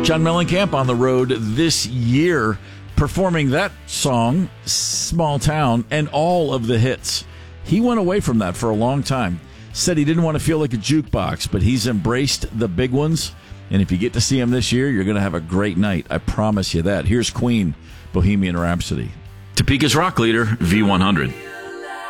John Mellencamp on the road this year, performing that song, Small Town, and all of the hits. He went away from that for a long time. Said he didn't want to feel like a jukebox, but he's embraced the big ones. And if you get to see him this year, you're going to have a great night. I promise you that. Here's Queen, Bohemian Rhapsody. Topeka's rock leader, V100.